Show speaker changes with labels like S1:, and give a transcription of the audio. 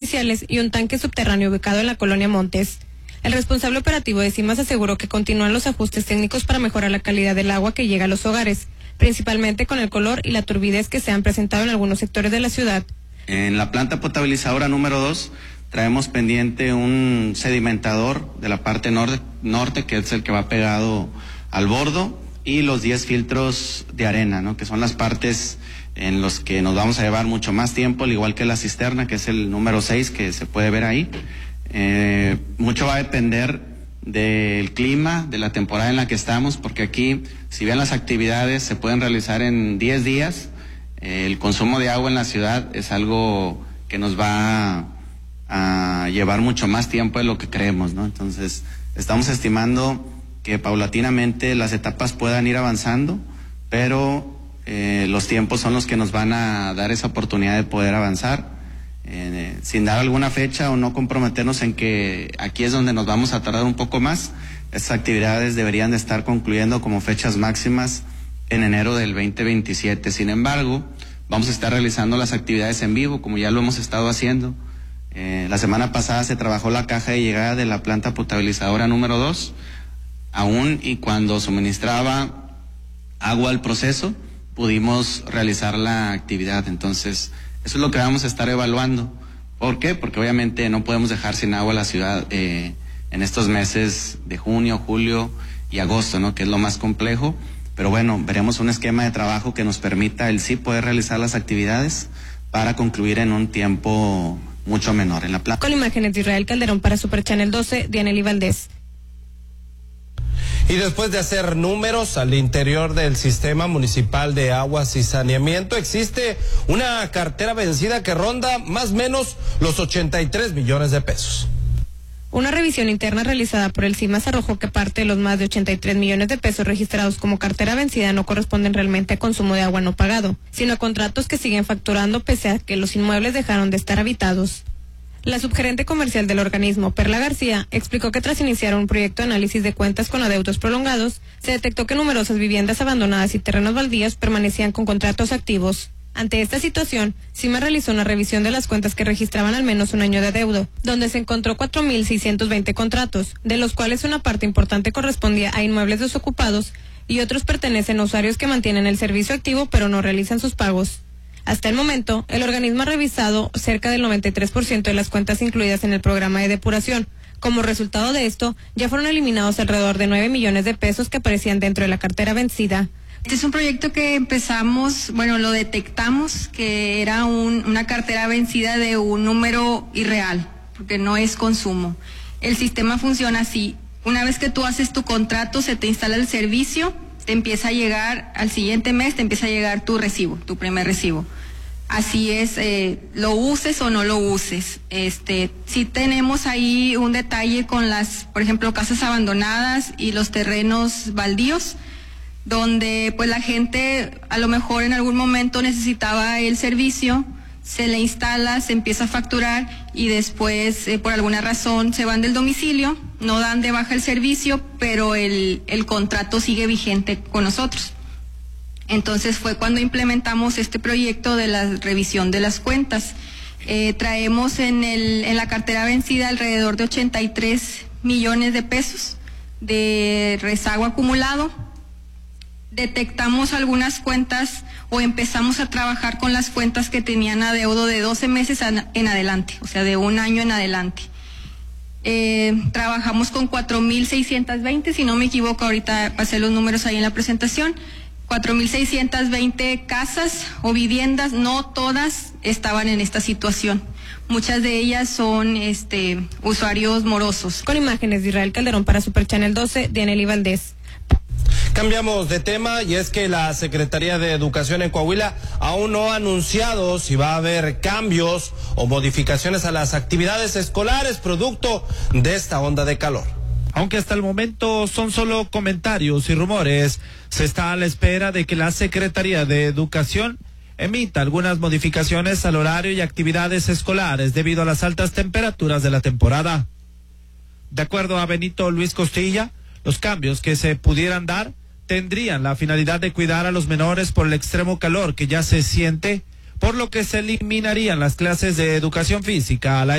S1: artificiales y un tanque subterráneo ubicado en la colonia Montes. El responsable operativo de CIMAS aseguró que continúan los ajustes técnicos para mejorar la calidad del agua que llega a los hogares, principalmente con el color y la turbidez que se han presentado en algunos sectores de la ciudad.
S2: En la planta potabilizadora número 2 traemos pendiente un sedimentador de la parte norte, que es el que va pegado al bordo, y los 10 filtros de arena, ¿no? Que son las partes en los que nos vamos a llevar mucho más tiempo, al igual que la cisterna, que es el número 6, que se puede ver ahí. Mucho va a depender del clima, de la temporada en la que estamos, porque aquí, si bien las actividades se pueden realizar en 10 días, el consumo de agua en la ciudad es algo que nos va a llevar mucho más tiempo de lo que creemos, ¿no? Entonces, estamos estimando que paulatinamente las etapas puedan ir avanzando, pero los tiempos son los que nos van a dar esa oportunidad de poder avanzar, sin dar alguna fecha o no comprometernos en que aquí es donde nos vamos a tardar un poco más. Estas actividades deberían de estar concluyendo como fechas máximas en enero del 2027. Sin embargo, vamos a estar realizando las actividades en vivo, como ya lo hemos estado haciendo. La semana pasada se trabajó la caja de llegada de la planta potabilizadora número 2, aún y cuando suministraba agua al proceso, pudimos realizar la actividad. Entonces, eso es lo que vamos a estar evaluando. ¿Por qué? Porque obviamente no podemos dejar sin agua la ciudad en estos meses de junio, julio y agosto, ¿no? Que es lo más complejo. Pero bueno, veremos un esquema de trabajo que nos permita el sí poder realizar las actividades para concluir en un tiempo mucho menor en la planta.
S1: Con imágenes de Israel Calderón para Super Channel 12, Dianely Valdés.
S3: Y después de hacer números al interior del Sistema Municipal de Aguas y Saneamiento, existe una cartera vencida que ronda más o menos los 83 millones de pesos.
S1: Una revisión interna realizada por el CIMAS arrojó que parte de los más de 83 millones de pesos registrados como cartera vencida no corresponden realmente a consumo de agua no pagado, sino a contratos que siguen facturando pese a que los inmuebles dejaron de estar habitados. La subgerente comercial del organismo, Perla García, explicó que tras iniciar un proyecto de análisis de cuentas con adeudos prolongados, se detectó que numerosas viviendas abandonadas y terrenos baldíos permanecían con contratos activos. Ante esta situación, CIMAS realizó una revisión de las cuentas que registraban al menos un año de adeudo, donde se encontró 4.620 contratos, de los cuales una parte importante correspondía a inmuebles desocupados y otros pertenecen a usuarios que mantienen el servicio activo pero no realizan sus pagos. Hasta el momento, el organismo ha revisado cerca del 93% de las cuentas incluidas en el programa de depuración. Como resultado de esto, ya fueron eliminados alrededor de 9 millones de pesos que aparecían dentro de la cartera vencida.
S4: Este es un proyecto que empezamos, lo detectamos que era una cartera vencida de un número irreal, porque no es consumo. El sistema funciona así: una vez que tú haces tu contrato, se te instala el servicio, te empieza a llegar, al siguiente mes te empieza a llegar tu recibo, tu primer recibo. Así es, lo uses o no lo uses. Sí tenemos ahí un detalle con las, por ejemplo, casas abandonadas y los terrenos baldíos, donde pues la gente a lo mejor en algún momento necesitaba el servicio, se le instala, se empieza a facturar y después por alguna razón se van del domicilio, no dan de baja el servicio, pero el contrato sigue vigente con nosotros. Entonces fue cuando implementamos este proyecto de la revisión de las cuentas. Traemos en la cartera vencida alrededor de 83 millones de pesos de rezago acumulado. Detectamos algunas cuentas o empezamos a trabajar con las cuentas que tenían adeudo de 12 meses en adelante, o sea, de un año en adelante. Trabajamos con 4.620, si no me equivoco, ahorita pasé los números ahí en la presentación, 4.620 casas o viviendas, no todas estaban en esta situación. Muchas de ellas son usuarios morosos.
S1: Con imágenes de Israel Calderón para Super Channel 12, Dianely Valdés.
S3: Cambiamos de tema y es que la Secretaría de Educación en Coahuila aún no ha anunciado si va a haber cambios o modificaciones a las actividades escolares producto de esta onda de calor.
S5: Aunque hasta el momento son solo comentarios y rumores, se está a la espera de que la Secretaría de Educación emita algunas modificaciones al horario y actividades escolares debido a las altas temperaturas de la temporada. De acuerdo a Benito Luis Costilla, los cambios que se pudieran dar tendrían la finalidad de cuidar a los menores por el extremo calor que ya se siente, por lo que se eliminarían las clases de educación física a la